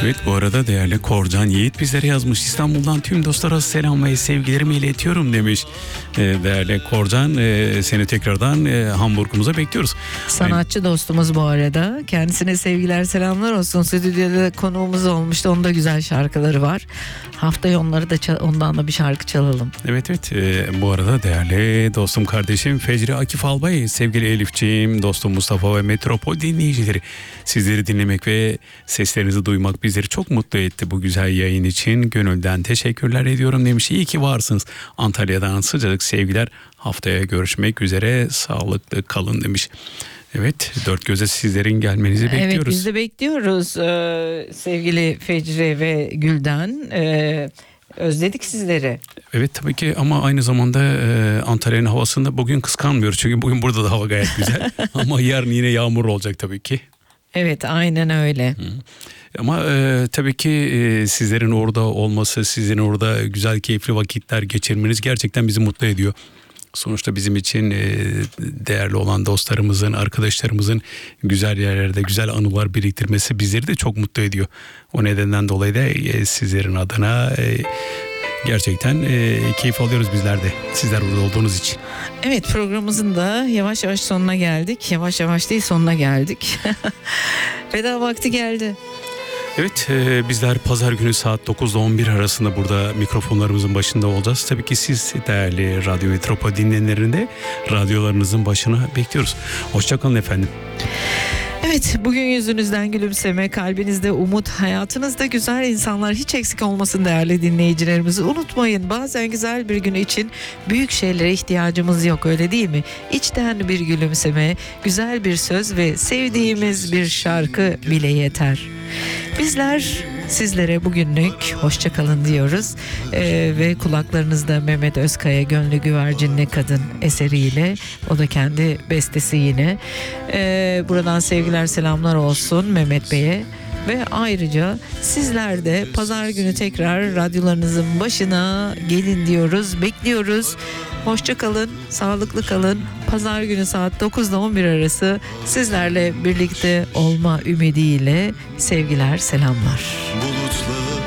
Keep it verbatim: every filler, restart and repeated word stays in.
Evet, bu arada değerli Korcan Yiğit bizlere yazmış. İstanbul'dan tüm dostlara selam ve sevgilerimi iletiyorum demiş. Ee, değerli Korcan, e, seni tekrardan e, Hamburg'umuza bekliyoruz. Sanatçı Aynı... dostumuz bu arada. Kendisine sevgiler selamlar olsun. Stüdyoda konuğumuz olmuştu. Onun da güzel şarkıları var. Haftaya onları da çal- ondan da bir şarkı çalalım. Evet evet. E, bu arada değerli dostum, kardeşim Fecri Akif Albay, sevgili Elifciğim, dostum Mustafa ve Metropol dinleyicileri, sizleri dinlemek ve seslerinizi duymak bizleri çok mutlu etti. Bu güzel yayın için gönülden teşekkürler ediyorum demiş. İyi ki varsınız. Antalya'dan sıcacık sevgiler. Haftaya görüşmek üzere. Sağlıklı kalın demiş. Evet, dört göze sizlerin gelmenizi bekliyoruz. Evet, biz de bekliyoruz ee, sevgili Fecri ve Gülden. Ee, özledik sizleri. Evet tabii ki, ama aynı zamanda e, Antalya'nın havasında bugün kıskanmıyoruz. Çünkü bugün burada da hava gayet güzel. Ama yarın yine yağmur olacak tabii ki. Evet, aynen öyle. Hı. Ama e, tabii ki e, sizlerin orada olması, sizin orada güzel keyifli vakitler geçirmeniz gerçekten bizi mutlu ediyor. Sonuçta bizim için e, değerli olan dostlarımızın, arkadaşlarımızın güzel yerlerde güzel anılar biriktirmesi bizleri de çok mutlu ediyor. O nedenden dolayı da e, sizlerin adına e, gerçekten e, keyif alıyoruz bizler de, sizler burada olduğunuz için. Evet, programımızın da yavaş yavaş sonuna geldik. Yavaş yavaş değil, sonuna geldik. Veda vakti geldi. Evet, e, bizler pazar günü saat dokuz ile on bir arasında burada mikrofonlarımızın başında olacağız. Tabii ki siz değerli Radyo Metropol dinleyenlerinde radyolarınızın başına bekliyoruz. Hoşçakalın efendim. Evet, bugün yüzünüzden gülümseme, kalbinizde umut, hayatınızda güzel insanlar hiç eksik olmasın değerli dinleyicilerimiz. Unutmayın, bazen güzel bir gün için büyük şeylere ihtiyacımız yok, öyle değil mi? İçten bir gülümseme, güzel bir söz ve sevdiğimiz bir şarkı bile yeter. Bizler sizlere bugünlük hoşça kalın diyoruz ee, ve kulaklarınızda Mehmet Özkaya Gönlü Güvercinli Kadın eseriyle, o da kendi bestesi yine. Ee, buradan sevgiler selamlar olsun Mehmet Bey'e. Ve ayrıca sizler de pazar günü tekrar radyolarınızın başına gelin diyoruz, bekliyoruz. Hoşça kalın, sağlıklı kalın. Pazar günü saat dokuz ile on bir arası sizlerle birlikte olma ümidiyle sevgiler, selamlar. Bulutlar